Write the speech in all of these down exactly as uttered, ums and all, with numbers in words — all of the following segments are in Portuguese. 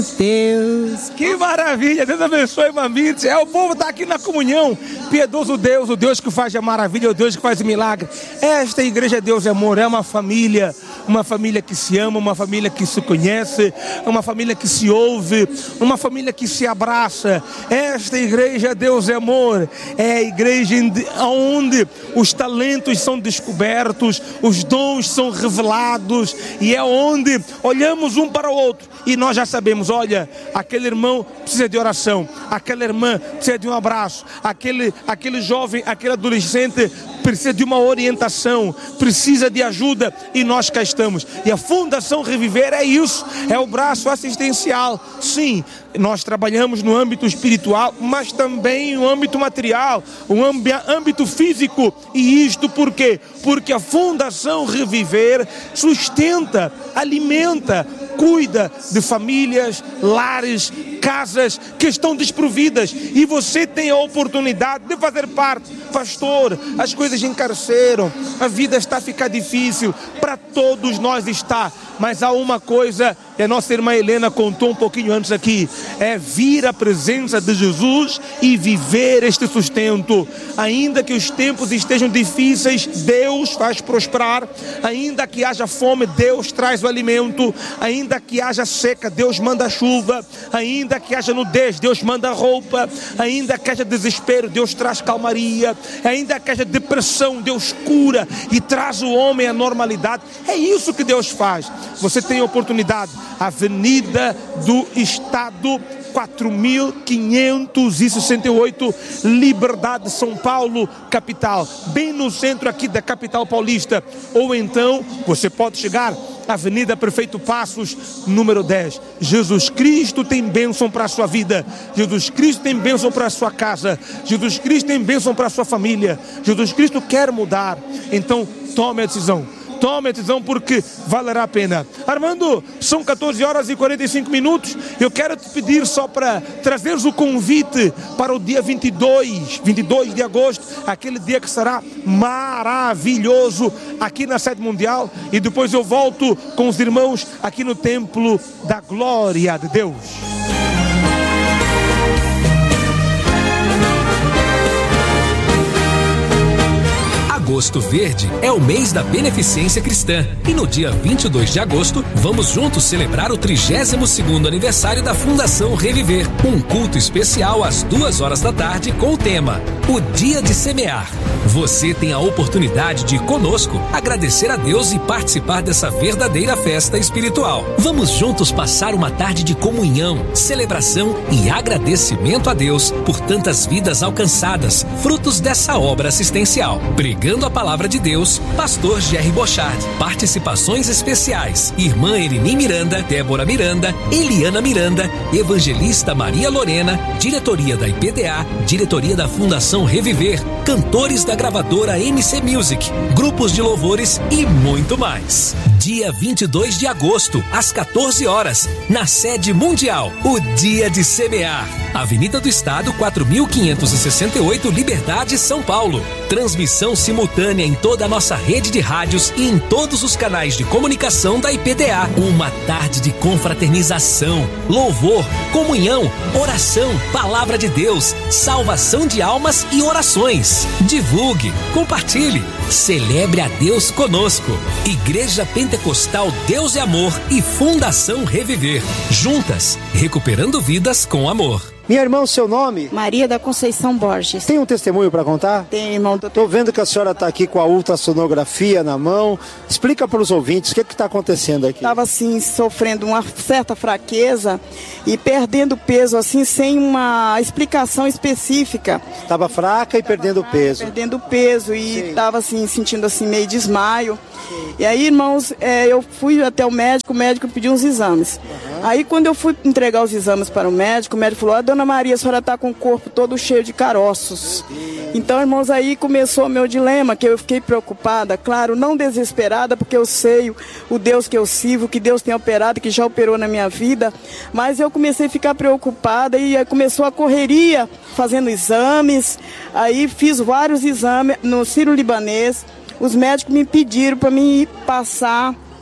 Deus. Que maravilha, Deus abençoe, irmã Mirtz. É, o povo está aqui na comunhão. Piedoso Deus, o Deus que faz a maravilha, o Deus que faz o milagre. Esta igreja é Deus é amor, é uma família, uma família que se ama, uma família que se conhece, uma família que se ouve, uma família que se abraça. Esta igreja, Deus é amor, é a igreja onde os talentos são descobertos, os dons são revelados, e é onde olhamos um para o outro e nós já sabemos, olha, aquele irmão precisa de oração, aquela irmã precisa de um abraço, aquele, aquele jovem, aquele adolescente precisa de uma orientação, precisa de ajuda, e nós cá estamos. E a Fundação Reviver é isso, é o braço assistencial. Sim, nós trabalhamos no âmbito espiritual, mas também no âmbito material, no âmbito físico. E isto por quê? Porque a Fundação Reviver sustenta, alimenta, cuida de famílias, lares, casas que estão desprovidas, e você tem a oportunidade de fazer parte. Pastor, as coisas encareceram, a vida está a ficar difícil, para todos nós está, mas há uma coisa que a nossa irmã Helena contou um pouquinho antes aqui, é vir à presença de Jesus e viver este sustento. Ainda que os tempos estejam difíceis, Deus faz prosperar. Ainda que haja fome, Deus traz o alimento. Ainda que haja seca, Deus manda chuva. Ainda que haja nudez, Deus manda roupa. Ainda que haja desespero, Deus traz calmaria. Ainda que haja depressão, Deus cura e traz o homem à normalidade. É isso que Deus faz. Você tem a oportunidade. Avenida do Estado, quatro mil quinhentos e sessenta e oito, Liberdade, São Paulo, capital, bem no centro aqui da capital paulista. Ou então você pode chegar Avenida Prefeito Passos, número dez. Jesus Cristo tem bênção para a sua vida, Jesus Cristo tem bênção para a sua casa, Jesus Cristo tem bênção para a sua família, Jesus Cristo quer mudar. Então tome a decisão. Tome a decisão, porque valerá a pena. Armando, são quatorze horas e quarenta e cinco minutos. Eu quero te pedir só para trazeres o convite para o dia vinte e dois de agosto, aquele dia que será maravilhoso aqui na sede mundial. E depois eu volto com os irmãos aqui no Templo da Glória de Deus. Agosto Verde é o mês da beneficência cristã, e no dia vinte e dois de agosto vamos juntos celebrar o trigésimo segundo aniversário da Fundação Reviver, um culto especial às duas horas da tarde com o tema O Dia de Semear. Você tem a oportunidade de ir conosco, agradecer a Deus e participar dessa verdadeira festa espiritual. Vamos juntos passar uma tarde de comunhão, celebração e agradecimento a Deus por tantas vidas alcançadas, frutos dessa obra assistencial. Pregando a palavra de Deus, Pastor Jerry Bochard. Participações especiais: Irmã Elini Miranda, Débora Miranda, Eliana Miranda, Evangelista Maria Lorena, Diretoria da I P D A, Diretoria da Fundação Reviver, cantores da gravadora M C Music, grupos de louvores e muito mais. Dia vinte e dois de agosto, às quatorze horas, na sede mundial, o Dia de Semear. Avenida do Estado, quatro mil quinhentos e sessenta e oito, Liberdade, São Paulo. Transmissão simultânea em toda a nossa rede de rádios e em todos os canais de comunicação da I P D A. Uma tarde de confraternização, louvor, comunhão, oração, palavra de Deus, salvação de almas e orações. Divulgue, compartilhe, celebre a Deus conosco. Igreja Pentecostal Deus é Amor e Fundação Reviver. Juntas, recuperando vidas com amor. Minha irmã, o seu nome? Maria da Conceição Borges. Tem um testemunho para contar? Tem, irmão. Estou vendo que a senhora está aqui com a ultrassonografia na mão. Explica para os ouvintes o que está acontecendo aqui. Estava assim, sofrendo uma certa fraqueza e perdendo peso, assim, sem uma explicação específica. Estava fraca e perdendo fraca, peso. Perdendo peso e estava assim, sentindo assim, meio desmaio. Sim. E aí, irmãos, é, eu fui até o médico, o médico pediu uns exames. Uhum. Aí, quando eu fui entregar os exames para o médico, o médico falou: ah, dona Maria, a senhora está com o corpo todo cheio de caroços. Então, irmãos, aí começou o meu dilema, que eu fiquei preocupada, claro, não desesperada, porque eu sei o Deus que eu sirvo, que Deus tem operado, que já operou na minha vida, mas eu comecei a ficar preocupada e aí começou a correria, fazendo exames, aí fiz vários exames no Sírio-Libanês. Os médicos me pediram para mim passar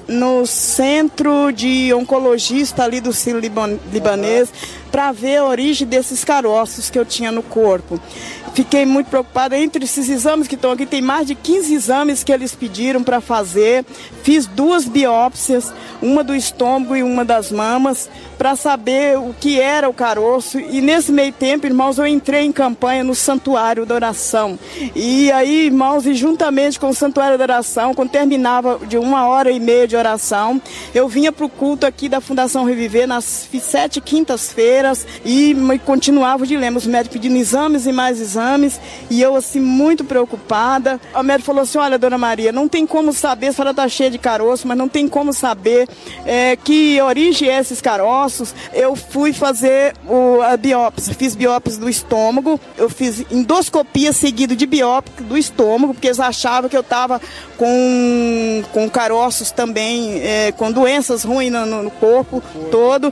no centro de oncologista ali do Sírio Libanês para ver a origem desses caroços que eu tinha no corpo. Fiquei muito preocupada. Entre esses exames que estão aqui, tem mais de quinze exames que eles pediram para fazer. Fiz duas biópsias, uma do estômago e uma das mamas, para saber o que era o caroço. E nesse meio tempo, irmãos, eu entrei em campanha no Santuário da Oração. E aí, irmãos, e juntamente com o Santuário da Oração, quando terminava de uma hora e meia de oração, eu vinha para o culto aqui da Fundação Reviver nas sete quintas-feiras e continuava o dilema, os médicos pedindo exames e mais exames, e eu assim muito preocupada. A médica falou assim: olha, dona Maria, não tem como saber, a senhora está cheia de caroço, mas não tem como saber é, que origem é esses caroços. Eu fui fazer o, a biópsia, fiz biópsia do estômago, eu fiz endoscopia seguido de biópsia do estômago, porque eles achavam que eu estava com, com caroços também, é, com doenças ruins no, no corpo todo.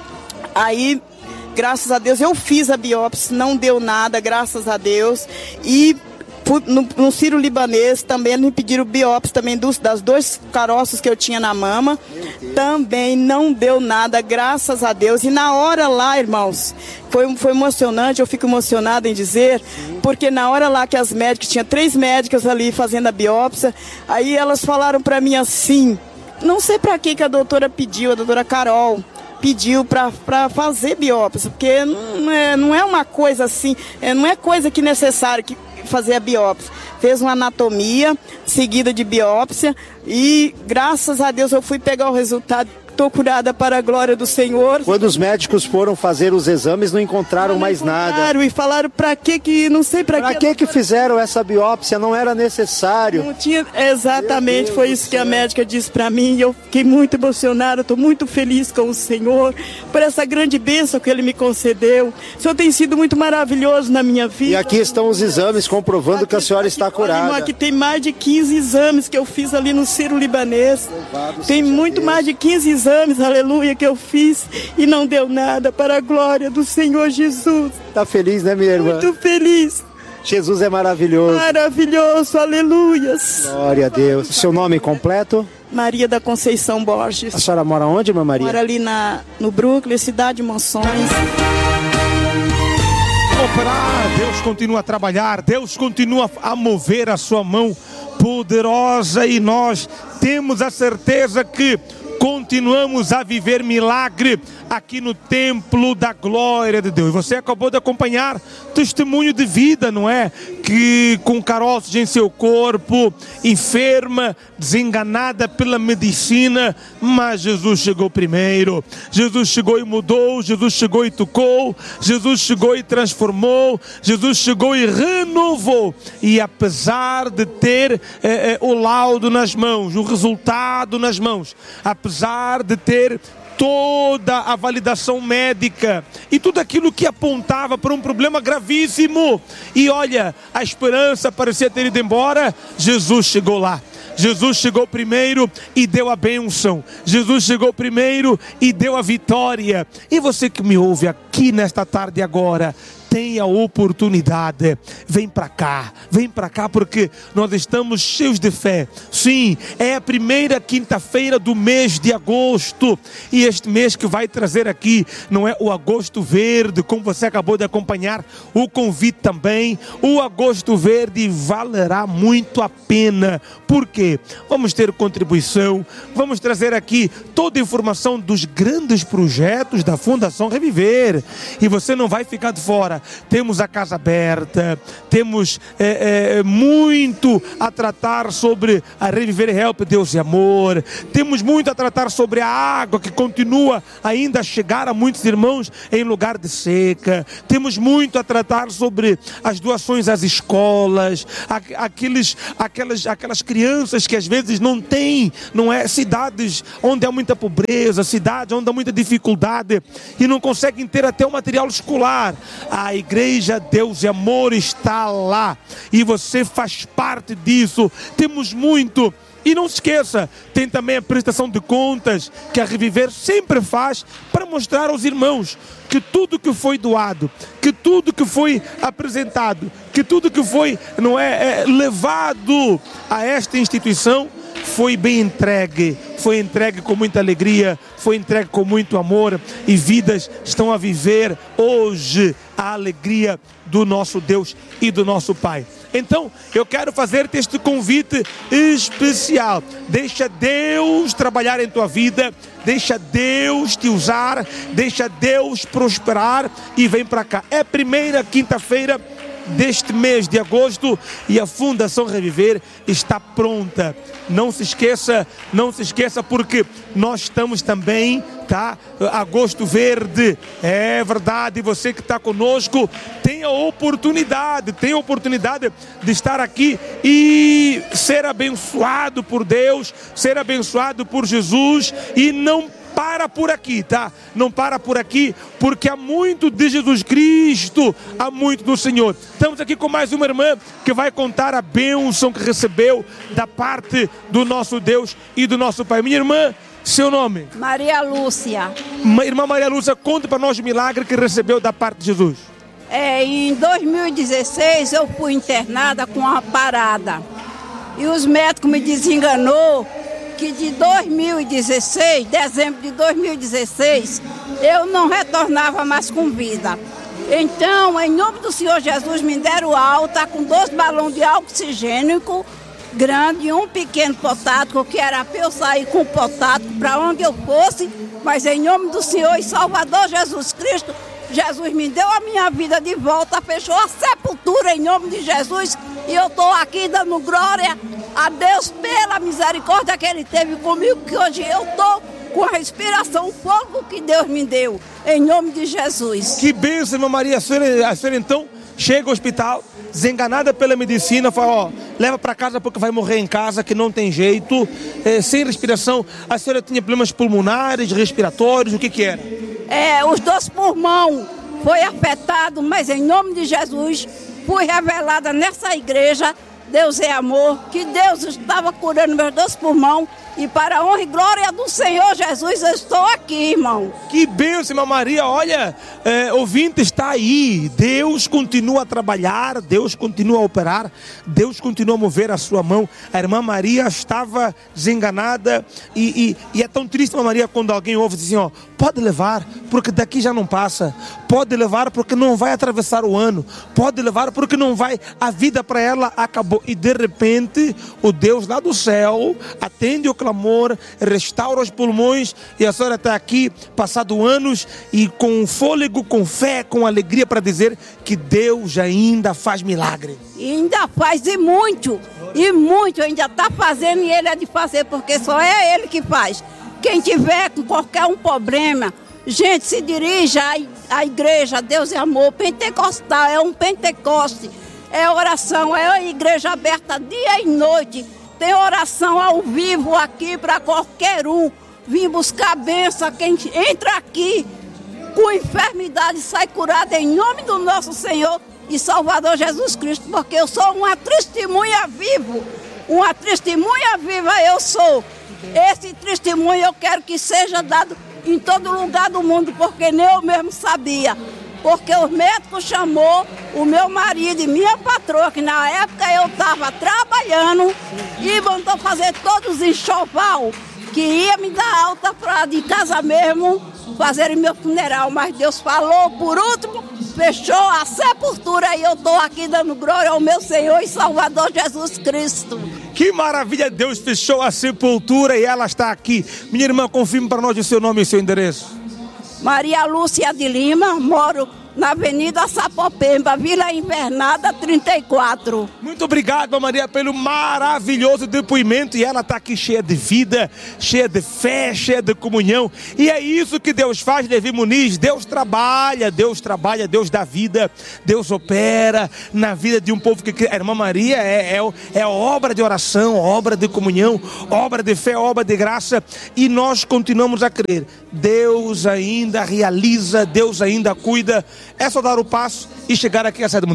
Aí, graças a Deus, eu fiz a biópsia, não deu nada, graças a Deus. E no, no Sírio Libanês também me pediram biópsia também dos, das dois caroços que eu tinha na mama. Também não deu nada, graças a Deus. E na hora lá, irmãos, foi, foi emocionante, eu fico emocionada em dizer, porque na hora lá que as médicas, tinha três médicas ali fazendo a biópsia, aí elas falaram para mim assim, não sei para que que a doutora pediu, a doutora Carol, pediu para fazer biópsia, porque não é, não é uma coisa assim, é, não é coisa que necessário que fazer a biópsia. Fez uma anatomia seguida de biópsia e graças a Deus eu fui pegar o resultado. Estou curada para a glória do Senhor. Quando os médicos foram fazer os exames, não encontraram não mais encontraram, nada. E falaram para que que, não sei para que. Para que que fizeram essa biópsia? Não era necessário. Não tinha, exatamente, foi isso que a médica disse para mim. E eu fiquei muito emocionada, estou muito feliz com o Senhor por essa grande bênção que Ele me concedeu. O Senhor tem sido muito maravilhoso na minha vida. E aqui estão os exames comprovando aqui, que a senhora aqui, está curada. Olha, aqui tem mais de quinze exames que eu fiz ali no Sírio Libanês. Tem muito Deus. Mais de quinze exames. Exames, aleluia, que eu fiz e não deu nada, para a glória do Senhor Jesus. Tá feliz, né, minha irmã? Muito feliz. Jesus é maravilhoso. Maravilhoso, aleluias. Glória a Deus. Seu nome completo? Maria da Conceição Borges. A senhora mora onde, irmã Maria? Mora ali na, no Brooklyn, cidade de Monções. Operar, Deus continua a trabalhar, Deus continua a mover a sua mão poderosa e nós temos a certeza que continuamos a viver milagre aqui no templo da glória de Deus. Você acabou de acompanhar testemunho de vida, não é? Que com caroços em seu corpo, enferma, desenganada pela medicina, mas Jesus chegou primeiro. Jesus chegou e mudou, Jesus chegou e tocou, Jesus chegou e transformou, Jesus chegou e renovou. E apesar de ter eh, eh, o laudo nas mãos, o resultado nas mãos, apesar de ter toda a validação médica e tudo aquilo que apontava para um problema gravíssimo, e olha, a esperança parecia ter ido embora, Jesus chegou lá. Jesus chegou primeiro e deu a bênção. Jesus chegou primeiro e deu a vitória. E você que me ouve aqui nesta tarde agora, tenha a oportunidade, vem para cá, vem para cá porque nós estamos cheios de fé. Sim, é a primeira quinta-feira do mês de agosto e este mês que vai trazer aqui, não é o Agosto Verde, como você acabou de acompanhar, o convite também, o Agosto Verde valerá muito a pena. Por quê? Vamos ter contribuição, vamos trazer aqui toda a informação dos grandes projetos da Fundação Reviver e você não vai ficar de fora. Temos a casa aberta, temos é, é, muito a tratar sobre a Reviver Help, Deus e Amor, temos muito a tratar sobre a água que continua ainda a chegar a muitos irmãos em lugar de seca, temos muito a tratar sobre as doações às escolas, aqueles, aquelas, aquelas crianças que às vezes não têm, não é, cidades onde há muita pobreza, cidades onde há muita dificuldade e não conseguem ter até o material escolar. A igreja Deus e Amor está lá e você faz parte disso. Temos muito. E não se esqueça, tem também a prestação de contas que a Reviver sempre faz para mostrar aos irmãos que tudo que foi doado, que tudo que foi apresentado, que tudo que foi, não é, é levado a esta instituição foi bem entregue, foi entregue com muita alegria, foi entregue com muito amor, e vidas estão a viver hoje a alegria do nosso Deus e do nosso Pai. Então, eu quero fazer-te este convite especial. Deixa Deus trabalhar em tua vida, deixa Deus te usar, deixa Deus prosperar e vem para cá. É a primeira quinta-feira deste mês de agosto e a Fundação Reviver está pronta. Não se esqueça, não se esqueça, porque nós estamos também, tá? Agosto Verde, é verdade. Você que está conosco tem a oportunidade, tem a oportunidade de estar aqui e ser abençoado por Deus, ser abençoado por Jesus, e não para por aqui, tá? Não para por aqui, porque há muito de Jesus Cristo, há muito do Senhor. Estamos aqui com mais uma irmã que vai contar a bênção que recebeu da parte do nosso Deus e do nosso Pai. Minha irmã, seu nome? Maria Lúcia. Irmã Maria Lúcia, conta para nós o milagre que recebeu da parte de Jesus. É, em dois mil e dezesseis eu fui internada com uma parada. E os médicos me desenganou que de dois mil e dezesseis, dezembro de dois mil e dezesseis, eu não retornava mais com vida. Então, em nome do Senhor Jesus, me deram alta com dois balões de oxigênio grande e um pequeno potático, que era para eu sair com o potático para onde eu fosse, mas em nome do Senhor e Salvador Jesus Cristo, Jesus me deu a minha vida de volta, fechou a sepultura em nome de Jesus, e eu estou aqui dando glória a Deus pela misericórdia que Ele teve comigo, que hoje eu estou com a respiração, o fogo que Deus me deu, em nome de Jesus. Que bênção, irmã Maria. A senhora, a senhora então chega ao hospital, desenganada pela medicina, fala, ó, leva para casa porque vai morrer em casa, que não tem jeito, é, sem respiração. A senhora tinha problemas pulmonares, respiratórios, o que que era? É, os dois pulmões foi afetado, mas em nome de Jesus, fui revelada nessa igreja, Deus é amor, que Deus estava curando meus dois pulmões, e para a honra e glória do Senhor Jesus, eu estou aqui, irmão. Que bênção, irmã Maria. Olha, é, ouvinte, está aí. Deus continua a trabalhar, Deus continua a operar, Deus continua a mover a sua mão. A irmã Maria estava desenganada e, e, e é tão triste, irmã Maria, quando alguém ouve assim, ó, pode levar, porque daqui já não passa. Pode levar porque não vai atravessar o ano. Pode levar porque não vai, a vida para ela acabou. E de repente, o Deus lá do céu atende o clamor, restaura os pulmões, e a senhora está aqui, passado anos, e com fôlego, com fé, com alegria para dizer que Deus ainda faz milagre. E ainda faz, e muito, e muito, ainda está fazendo, e Ele é de fazer, porque só é Ele que faz. Quem tiver com qualquer um problema, gente, se dirija à, à igreja, Deus é amor, pentecostal, é um Pentecoste, é oração, é a igreja aberta dia e noite. Tem oração ao vivo aqui para qualquer um vir buscar a bênção. Quem entra aqui com enfermidade sai curado em nome do nosso Senhor e Salvador Jesus Cristo, porque eu sou uma testemunha viva, uma testemunha viva eu sou. Esse testemunho eu quero que seja dado em todo lugar do mundo, porque nem eu mesmo sabia. Porque o médico chamou o meu marido e minha patroa, que na época eu estava trabalhando, e mandou fazer todos os enxoval, que ia me dar alta pra, de casa mesmo, fazer meu funeral. Mas Deus falou, por último, fechou a sepultura, e eu estou aqui dando glória ao meu Senhor e Salvador Jesus Cristo. Que maravilha, Deus fechou a sepultura e ela está aqui. Minha irmã, confirme para nós o seu nome e o seu endereço. Maria Lúcia de Lima, moro na Avenida Sapopemba, Vila Invernada trinta e quatro. Muito obrigado, Maria, pelo maravilhoso depoimento. E ela está aqui cheia de vida, cheia de fé, cheia de comunhão. E é isso que Deus faz, Levi Muniz. Deus trabalha, Deus trabalha, Deus dá vida, Deus opera na vida de um povo que... A irmã Maria é, é, é obra de oração, obra de comunhão, obra de fé, obra de graça. E nós continuamos a crer. Deus ainda realiza, Deus ainda cuida. É só dar o passo e chegar aqui à sede mundial.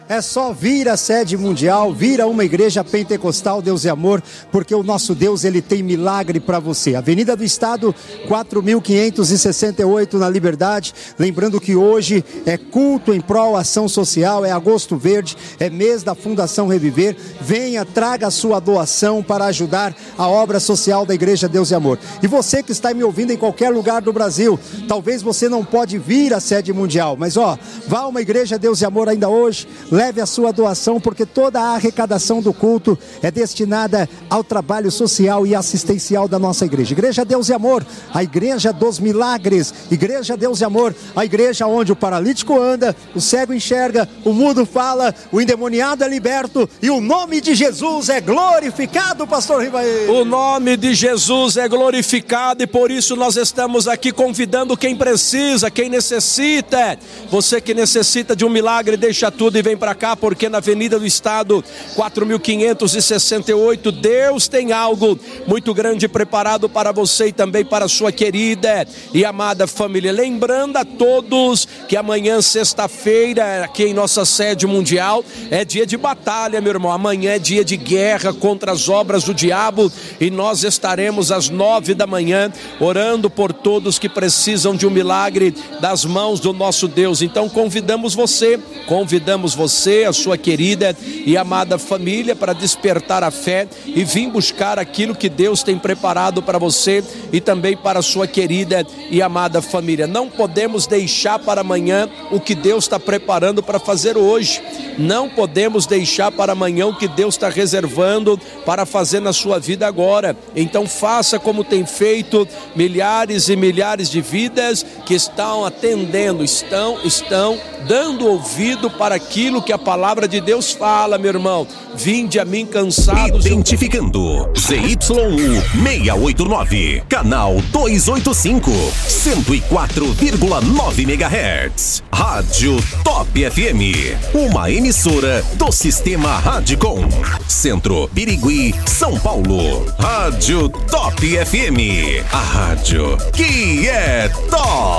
É só vir à sede mundial, vir a uma igreja pentecostal Deus é Amor, porque o nosso Deus, ele tem milagre para você. Avenida do Estado, quatro mil quinhentos e sessenta e oito, na Liberdade. Lembrando que hoje é culto em prol ação social, é Agosto Verde, é mês da Fundação Reviver. Venha, traga a sua doação para ajudar a obra social da Igreja Deus e Amor. E você que está me ouvindo em qualquer lugar do Brasil, talvez você não pode vir à sede mundial, mas ó, vá a uma Igreja Deus e Amor ainda hoje, leve a sua doação, porque toda a arrecadação do culto é destinada ao trabalho social e assistencial da nossa igreja. Igreja Deus e Amor, a Igreja dos Milagres. Igreja Deus e Amor, a igreja onde o paralítico anda, o cego enxerga, o mudo fala, o endemoniado é liberto e o nome de Jesus é glorificado, pastor Rivaí. O nome de Jesus é glorificado e por isso nós estamos aqui convidando quem precisa, quem necessita. Você que necessita de um milagre, deixa tudo e vem para cá, porque na Avenida do Estado, quatro mil quinhentos e sessenta e oito, Deus tem algo muito grande preparado para você e também para a sua querida e amada família. Lembrando a todos que amanhã, sexta-feira, aqui em nossa sede mundial, é dia de batalha, meu irmão. Amanhã é dia de guerra contra as obras do diabo e nós estaremos às nove da manhã orando por todos que precisam de um milagre das mãos do nosso Deus. Então convidamos você, convidamos você, a sua querida e amada família, para despertar a fé e vir buscar aquilo que Deus tem preparado para você e também para a sua querida e amada família. Não podemos deixar para amanhã o que Deus está preparando para fazer hoje. Não podemos deixar para amanhã o que Deus está reservando para fazer na sua vida agora. Então faça como tem feito milhares e milhares de vidas que estão atendendo, estão, estão dando ouvido para aquilo que a palavra de Deus fala, meu irmão. Vinde a mim cansados. Identificando Z Y U seiscentos e oitenta e nove, canal duzentos e oitenta e cinco, cento e quatro vírgula nove megahertz. Rádio Top F M, uma emissora do Sistema Radicom. Centro, Birigui, São Paulo. Rádio Top F M, a rádio que é top.